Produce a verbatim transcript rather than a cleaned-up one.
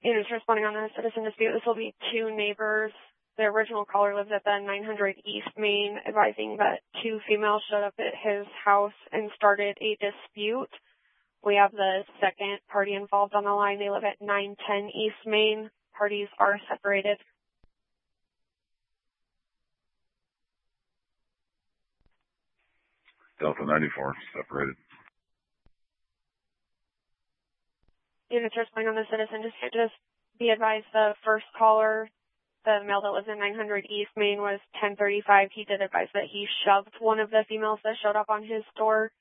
Units responding on the citizen dispute. This will be two neighbors. The original caller lives at the nine hundred East Main, advising that two females showed up at his house and started a dispute. We have the second party involved on the line. They live at nine ten East Main. Parties are separated. Delta ninety-four, separated. Units responding on the citizen dispute. Just be advised the first caller, the male that lives in nine hundred East Main, was ten thirty-five. He did advise that he shoved one of the females that showed up on his door.